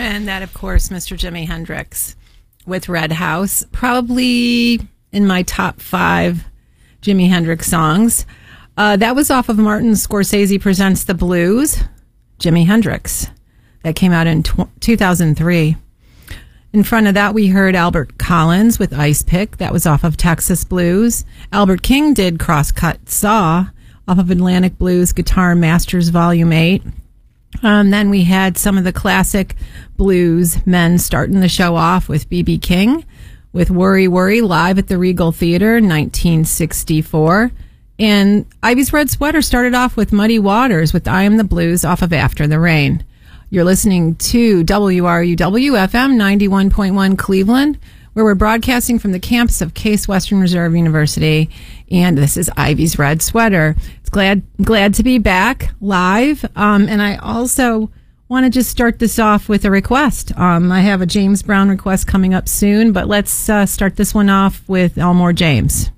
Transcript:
And that, of course, Mr. Jimi Hendrix with Red House. Probably in my top 5 Jimi Hendrix songs. That was off of Martin Scorsese Presents the Blues, Jimi Hendrix. That came out in 2003. In front of that, we heard Albert Collins with Ice Pick. That was off of Texas Blues. Albert King did Crosscut Saw off of Atlantic Blues Guitar Masters Volume 8. Then we had some of the classic blues men starting the show off with B.B. King with Worry Worry live at the Regal Theater in 1964. And Ivy's Red Sweater started off with Muddy Waters with I Am the Blues off of After the Rain. You're listening to WRUW-FM 91.1 Cleveland, where we're broadcasting from the campus of Case Western Reserve University, and this is Ivy's Red Sweater. It's glad to be back live, and I also want to just start this off with a request. I have a James Brown request coming up soon, but let's start this one off with Elmore James.